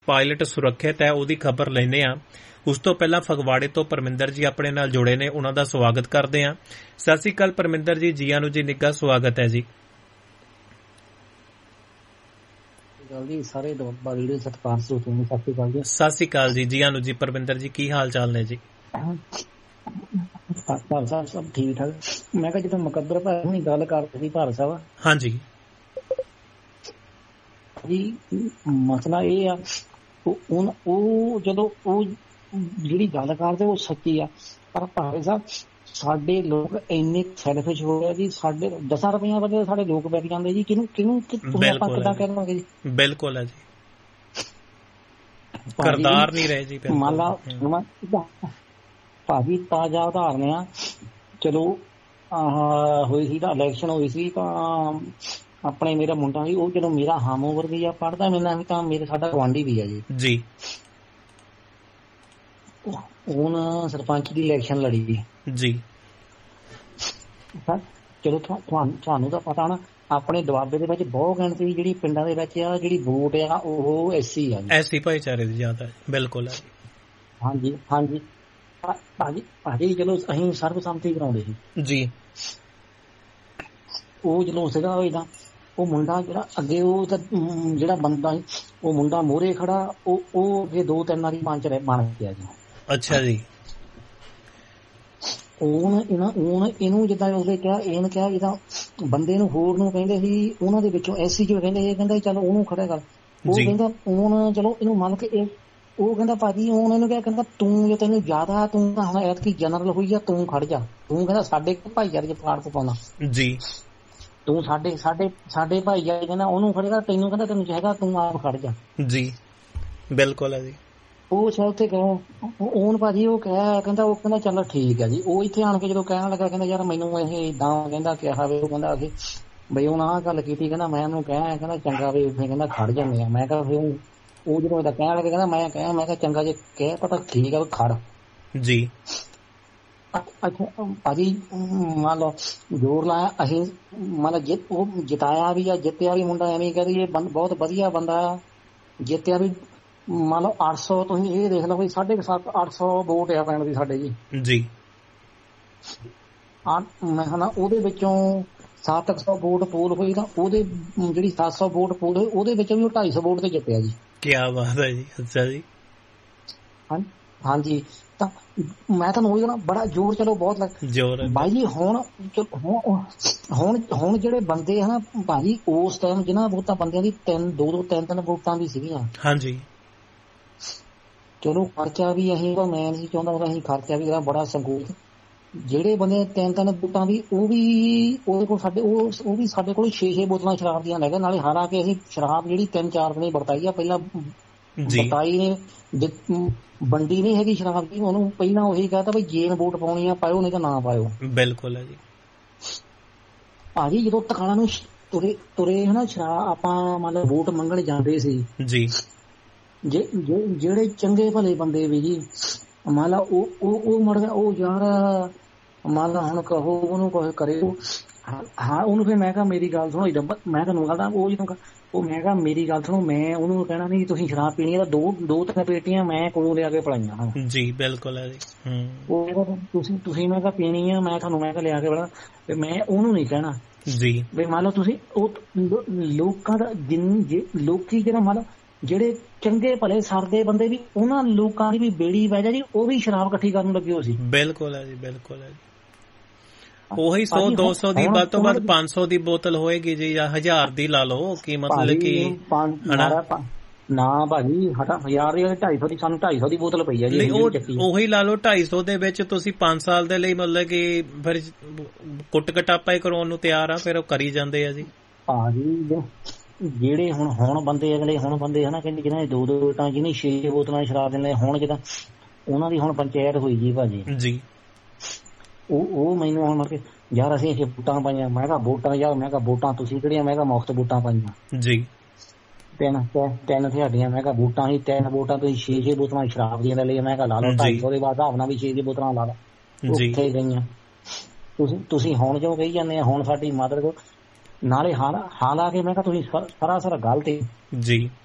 Pilot ਸੁਰੱਖਿਅਤ ਹੈ, ਉਹਦੀ ਖਬਰ ਲੈਂਦੇ ਹਾਂ। ਉਸ ਤੋਂ ਪਹਿਲਾਂ ਫਗਵਾੜੇ ਤੋਂ ਪਰਮਿੰਦਰ ਜੀ ਆਪਣੇ ਨਾਲ ਜੁੜੇ ਨੇ, ਉਹਨਾਂ ਦਾ ਸਵਾਗਤ ਕਰਦੇ ਹਾਂ। ਸਤਿ ਸ਼੍ਰੀ ਅਕਾਲ ਪਰਮਿੰਦਰ ਜੀ, ਜੀਆਂ ਨੂੰ ਜੀ ਨਿੱਘਾ ਸਵਾਗਤ ਹੈ ਜੀ। ਸਾਰੇ ਸਤਿਕਾਰ ਸਤਿ ਸ਼੍ਰੀ ਅਕਾਲ ਜੀ। ਸਤਿ ਸ਼੍ਰੀ ਅਕਾਲ ਜੀ, ਜੀਆਂ ਨੂੰ ਜੀ। ਪਰਮਿੰਦਰ ਜੀ ਕੀ ਹਾਲ ਚਾਲ ਨੇ ਜੀ? ਸਭ ਠੀਕ ਠਾਕ। ਮੈਂ ਕਿਹਾ ਜਦੋਂ ਮੁਕੱਦਰ ਭਾਈ ਹੁਣੀ ਗੱਲ ਕਰਦੇ ਸੀ ਭਾਰਤ ਸਾਹਿਬ, ਹਾਂਜੀ ਜੀ ਮਸਲਾ ਇਹ ਆ, ਉਹ ਜਦੋਂ ਉਹ ਜਿਹੜੀ ਗੱਲ ਕਰਦੇ ਉਹ ਸੱਚੀ ਆ, ਪਰ ਭਾਰਤ ਸਾਹਿਬ ਸਾਡੇ ਲੋਕ ਇੰਨੇ ਸੈਲਫਿਸ਼ ਹੋ ਗਏ ਜੀ। ਸਾਡੇ 10 ਰੁਪਈਆ ਬਦਲੇ ਸਾਡੇ ਲੋਕ ਵਿਕ ਜਾਂਦੇ ਜੀ। ਕਿਹਨੂੰ ਆਪਾਂ ਕਿੱਦਾਂ ਕਹਿ ਦੇਵਾਂਗੇ ਜੀ? ਬਿਲਕੁਲ ਹੈ ਜੀ, ਕਰਤਾਰ ਨਹੀਂ ਰਹੇ ਜੀ। ਮੰਨ ਲਾ ਭਾਜੀ ਤਾਜ਼ਾ ਉਦਾਹਰਨ ਆ, ਚਲੋ ਹੋਈ ਸੀ ਤਾਂ ਇਲੈਕਸ਼ਨ ਹੋਈ ਸੀ ਤਾਂ ਆਪਣੇ ਮੇਰਾ ਮੁੰਡਾ ਸੀ, ਉਹ ਜਦੋਂ ਮੇਰਾ ਹਮ ਉਮਰ ਵੀ ਆ ਪੜ੍ਹਦਾ ਮਿਲਣਾ ਸੀ ਤਾਂ ਮੇਰੇ ਸਾਡਾ ਗੁਆਂਢੀ ਵੀ ਆ ਜੀ। ਹੁਣ ਸਰਪੰਚ ਦੀ ਇਲੈਕਸ਼ਨ ਲੜੀ ਜੀ। ਚਲੋ ਤੁਹਾਨੂੰ ਤਾਂ ਪਤਾ ਨਾ, ਆਪਣੇ ਦੁਆਬੇ ਦੇ ਵਿੱਚ ਬਹੁਤ ਗਿਣਤੀ ਜਿਹੜੀ ਪਿੰਡਾਂ ਦੇ ਵਿੱਚ ਆ ਜਿਹੜੀ ਵੋਟ ਆ ਉਹ ਐਸੀ ਆ, ਐਸੀ ਭਾਈਚਾਰੇ ਦੀ ਜ਼ਿਆਦਾ। ਬਿਲਕੁਲ ਹੈ। ਹਾਂਜੀ ਹਾਂਜੀ ਭਾਜੀ ਚਲੋ ਅਸੀਂ ਸਰਬਸੰਮਤੀ ਕਰਾਉਂਦੇ ਸੀ ਜੀ। ਉਹ ਜਦੋਂ ਸੀਗਾ ਇਹਦਾ ਉਹ ਮੁੰਡਾ ਜਿਹੜਾ ਅੱਗੇ ਉਹ ਜਿਹੜਾ ਬੰਦਾ ਸੀ ਉਹ ਮੁੰਡਾ ਮੋਹਰੇ ਖੜਾ, ਉਹ ਅੱਗੇ 2-3 ਵਾਰੀ ਪੰਚ ਬਣ ਗਿਆ ਜੀ। ਅੱਛਾ ਜੀ। ਇਹਨੂੰ ਜਿੱਦਾਂ ਉਹਦੇ ਕਿਹਾ, ਇਹਨੇ ਕਿਹਾ ਜਿੱਦਾਂ ਬੰਦੇ ਨੂੰ ਹੋਰ ਨੂੰ ਕਹਿੰਦੇ ਸੀ ਉਹਨਾਂ ਦੇ ਵਿੱਚੋਂ ਐਸੀ ਜੋ ਕਹਿੰਦੇ, ਇਹ ਕਹਿੰਦਾ ਚਲੋ ਉਹਨੂੰ ਖੜਾ ਕਰ। ਉਹ ਕਹਿੰਦਾ ਹੁਣ ਚਲੋ ਇਹਨੂੰ ਮੰਨ ਕੇ ਉਹ ਕਹਿੰਦਾ ਭਾਜੀ ਹੁਣ ਇਹਨੂੰ ਕਿਹਾ, ਕਹਿੰਦਾ ਤੂੰ ਜੇ ਤੈਨੂੰ ਜ਼ਿਆਦਾ ਤੂੰ ਤਾਂ ਹੁਣ ਐਤਕੀ ਜਨਰਲ ਹੋਈ ਆ, ਤੂੰ ਖੜ ਜਾ। ਤੂੰ ਕਹਿੰਦਾ ਸਾਡੇ ਭਾਈਚਾਰੇ ਚ ਪਾੜ ਪਾਉਣਾ ਜੀ, ਤੂੰ ਸਾਡੇ ਭਾਈਚਾਰੇ ਕਹਿੰਦਾ ਉਹਨੂੰ ਖੜੇਗਾ, ਤੈਨੂੰ ਕਹਿੰਦਾ ਤੈਨੂੰ ਚਾਹੇਗਾ ਤੂੰ ਆਪ ਖੜ ਜਾ ਜੀ। ਬਿਲਕੁਲ ਹੈ ਜੀ। ਉਹ ਸ਼ਾਇਦ ਉੱਥੇ ਕਹਿ ਉਹਨ ਭਾਜੀ ਉਹ ਕਹਿੰਦਾ ਚਲੋ ਠੀਕ ਹੈ ਜੀ। ਉਹ ਇੱਥੇ ਆਣ ਕੇ ਜਦੋਂ ਕਹਿਣ ਲੱਗਾ ਕਹਿੰਦਾ ਯਾਰ ਮੈਨੂੰ ਇਹ ਏਦਾਂ ਕਹਿੰਦਾ ਕਿਹਾ ਵੇ, ਉਹ ਕਹਿੰਦਾ ਕਿ ਬਈ ਹੁਣ ਆਹ ਗੱਲ ਕੀਤੀ, ਕਹਿੰਦਾ ਮੈਂ ਉਹਨੂੰ ਕਹਿ, ਕਹਿੰਦਾ ਚੰਗਾ ਵੀ ਕਹਿੰਦਾ ਖੜ ਜਾਂਦੇ ਆ। ਮੈਂ ਕਿਹਾ ਫਿਰ ਉਹ ਜਦੋਂ ਏਦਾਂ ਕਹਿਣ ਲੱਗਾ ਕਹਿੰਦਾ ਮੈਂ ਕਿਹਾ ਚੰਗਾ ਜੇ ਕਹਿ ਪਤਾ ਠੀਕ ਆ ਖੜ ਜੀ। ਅੱਛਾ ਭਾਜੀ ਮੰਨ ਲਓ ਜ਼ੋਰ ਲਾਇਆ ਅਸੀਂ, ਮੰਨ ਲਓ ਉਹ ਜਿਤਾਇਆ ਵੀ ਆ, ਜਿੱਤਿਆ ਵੀ ਮੁੰਡਾ ਐਵੇਂ ਕਹਿੰਦੀ ਇਹ ਬਹੁਤ ਵਧੀਆ ਬੰਦਾ, ਜਿੱਤਿਆ ਵੀ ਮੰਨ ਲਓ 800, ਤੁਸੀਂ ਇਹ ਦੇਖ ਲਓ ਵੀ 750-800 ਵੋਟ ਆ ਪੈਣ ਦੀ ਸਾਡੇ ਜੀ। ਮੈਂ ਕਿਹਾ ਉਹਦੇ ਵਿੱਚੋਂ 700 ਵੋਟ ਪੋਲ ਹੋਈ ਤਾਂ ਉਹਦੇ ਜਿਹੜੀ 700 ਵੋਟ ਪੋਲ ਹੋਈ ਉਹਦੇ ਵਿੱਚੋਂ ਵੀ ਉਹ 250 ਵੋਟ ਤੇ ਜਿੱਤਿਆ ਜੀ। ਕਿਆ ਬਾਤ ਹੈ ਜੀ। ਅੱਛਾ ਜੀ। ਹਾਂਜੀ ਤਾਂ ਮੈਂ ਤੁਹਾਨੂੰ ਉਹੀ ਨਾ ਬੜਾ ਜ਼ੋਰ, ਚਲੋ ਬਹੁਤ ਜ਼ੋਰ ਬਾਈ ਜੀ। ਹੁਣ ਜਿਹੜੇ ਬੰਦੇ ਹਨਾ ਭਾਜੀ ਉਸ ਟਾਈਮ ਜਿਹਨਾਂ ਵੋਟਾਂ ਬੰਦਿਆਂ ਦੀ 2-3 ਵੋਟਾਂ ਵੀ ਸੀਗੀਆਂ। ਹਾਂਜੀ ਚਲੋ ਖਰਚਾ ਵੀ ਅਸੀਂ ਮੈਂ ਨਹੀਂ ਚਾਹੁੰਦਾ ਅਸੀਂ ਖਰਚਾ ਵੀ ਬੜਾ ਸੰਕੋਚ। ਜਿਹੜੇ ਬੰਦੇ 3-3 ਵੋਟਾਂ ਵੀ ਉਹ ਵੀ ਉਹਦੇ ਕੋਲ ਸਾਡੇ ਉਹ ਵੀ ਸਾਡੇ ਕੋਲ 6-6 ਬੋਤਲਾਂ ਸ਼ਰਾਬ ਦੀਆਂ ਲੈ ਗਏ। ਨਾਲੇ ਹਾਲਾਂਕਿ ਅਸੀਂ ਸ਼ਰਾਬ ਜਿਹੜੀ 3-4 ਦਿਨ ਵਰਤਾਈ ਆ, ਪਹਿਲਾਂ ਵਰਤਾਈ ਨੇ, ਵੰਡੀ ਨਹੀਂ ਹੈਗੀ ਸ਼ਰਾਬ ਦੀ। ਉਹਨੂੰ ਪਹਿਲਾਂ ਉਹੀ ਕਹਿਤਾ ਵੀ ਜੇ ਵੋਟ ਪਾਉਣੀ ਆ ਪਾਇਓ, ਨਹੀਂ ਤਾਂ ਨਾ ਪਾਇਓ। ਬਿਲਕੁਲ ਹੈ ਜੀ। ਭਾਜੀ ਜਦੋਂ ਟਿਕਾਣਾ ਨੂੰ ਤੁਰੇ ਹਨਾ ਸ਼ਰਾਬ ਆਪਾਂ ਮਤਲਬ ਵੋਟ ਮੰਗਣ ਜਾਂਦੇ ਸੀ ਜੀ, ਜਿਹੜੇ ਚੰਗੇ ਭਲੇ ਬੰਦੇ ਵੀ ਜੀ ਮੰਨ ਲਾ ਉਹ ਮੜ ਗਿਆ, ਉਹ ਯਾਰ ਮੰਨ ਲਾ ਹੁਣ ਕਹੋ ਉਹਨੂੰ ਕੁਛ ਕਰਿਓ। ਹਾਂ ਉਹਨੂੰ ਫਿਰ ਮੈਂ ਕਿਹਾ ਮੇਰੀ ਗੱਲ ਸੁਣੋ, ਮੈਂ ਤੁਹਾਨੂੰ ਕਹਿੰਦਾ ਉਹ ਮੈਂ ਕਿਹਾ ਮੇਰੀ ਗੱਲ ਸੁਣੋ, ਮੈਂ ਉਹਨੂੰ ਕਹਿਣਾ ਨਹੀਂ ਤੁਸੀਂ ਸ਼ਰਾਬ ਪੀਣੀ ਹੈ ਤਾਂ 2-3 ਪੇਟੀਆਂ ਮੈਂ ਕੋਲੋਂ ਲਿਆ ਕੇ ਪਿਲਾਈਆਂ ਜੀ। ਬਿਲਕੁਲ ਹੈ ਜੀ। ਉਹ ਤੁਸੀਂ ਮੈਂ ਕਿਹਾ ਪੀਣੀ ਆ, ਮੈਂ ਤੁਹਾਨੂੰ ਮੈਂ ਕਿਹਾ ਲਿਆ ਕੇ ਪਿਲਾ, ਤੇ ਮੈਂ ਉਹਨੂੰ ਨਹੀਂ ਕਹਿਣਾ ਜੀ ਵੀ ਮੰਨ ਲਓ ਤੁਸੀਂ ਉਹ ਲੋਕਾਂ ਦਾ ਲੋਕੀ ਜਿਹੜਾ ਮੰਨ ਲਓ ਜਿਹੜੇ ਚੰਗੇ ਭਲੇ ਸਰਦੇ ਬੰਦੇ ਵੀ ਉਹਨਾਂ ਲੋਕਾਂ ਦੀ ਵੀ ਬੇੜੀ ਬਹਿ ਜਾ ਜੀ, ਉਹ ਵੀ ਸ਼ਰਾਬ ਇਕੱਠੀ ਕਰਨ ਲੱਗੇ ਹੋ ਸੀ। ਬਿਲਕੁਲ ਹੈ ਜੀ। ਬਿਲਕੁਲ ਹੈ ਜੀ। ਉਹੀ 100-200 ਦੀ ਵੱਧ ਤੋਂ ਵੱਧ 500 ਦੀ ਬੋਤਲ ਹੋਏਗੀ ਜੀ, ਜਾਂ 1000 ਦੀ ਲਾ ਲਓ। ਕੀ ਮਤਲਬ ਕਿ ਨਾ ਭਾਜੀ 1000 ਦੀ 250 ਦੀ ਸਾਨੂੰ 250 ਦੀ ਬੋਤਲ ਪਈ ਹੈ ਜੀ। ਉਹੀ ਲਾ ਲਓ 250 ਦੇ ਵਿੱਚ ਤੁਸੀਂ 5 ਸਾਲ ਦੇ ਲਈ ਮਤਲਬ ਕਿ ਫਿਰ ਕੁੱਟ ਕਟਾਪਾ ਹੀ ਕਰਾਉਣ ਨੂੰ ਤਿਆਰ ਆ, ਫਿਰ ਉਹ ਕਰੀ ਜਾਂਦੇ ਆ ਜੀ। ਭਾਜੀ ਜਿਹੜੇ ਹੁਣ ਬੰਦੇ ਅਗਲੇ ਹੁਣ ਬੰਦੇ ਹਨਾ ਕਹਿੰਦੇ ਜਿਹਨਾਂ 2 ਵੋਟਾਂ ਜਿਹਨੇ 6 ਬੋਤਲਾਂ ਸ਼ਰਾਬ ਦਿੰਦੇ, ਹੁਣ ਜਿੱਦਾਂ ਉਹਨਾਂ ਦੀ ਹੁਣ ਪੰਚਾਇਤ ਹੋਈ ਜੀ ਭਾਜੀ ਜੀ। ਉਹ ਮੈਨੂੰ ਹੁਣ ਮਤਲਬ ਯਾਰ ਅਸੀਂ ਵੋਟਾਂ ਪਾਈਆਂ, ਮੈਂ ਕਿਹਾ ਵੋਟਾਂ ਯਾਰ, ਮੈਂ ਕਿਹਾ ਵੋਟਾਂ ਤੁਸੀਂ ਕਿਹੜੀਆਂ, ਮੈਂ ਕਿਹਾ ਮੁਫ਼ਤ ਵੋਟਾਂ ਪਾਈਆਂ ਜੀ। ਤਿੰਨ ਤੁਹਾਡੀਆਂ, ਮੈਂ ਕਿਹਾ ਵੋਟਾਂ ਸੀ 3 ਵੋਟਾਂ ਤੁਸੀਂ 6 ਬੋਤਲਾਂ ਸ਼ਰਾਬ ਦੀਆਂ ਲੈ ਲਈਆਂ। ਮੈਂ ਕਿਹਾ ਲਾ ਲਓ 250 ਦੇ ਬਾਅਦ ਹਿਸਾਬ ਨਾਲ ਵੀ 6 ਬੋਤਲਾਂ ਲਾ ਲਓ। ਉੱਥੇ ਗਈਆਂ ਤੁਸੀਂ ਹੁਣ ਜੋ ਕਹੀ ਜਾਂਦੇ ਆ ਹੁਣ ਸਾਡੀ ਮਦਦ। ਨਾਲੇ ਹਾਲਾਂਕਿ ਮੈਂ ਕਿਹਾ ਤੁਸੀਂ ਸਰਾਸਰ ਗਲਤ ਜੀ।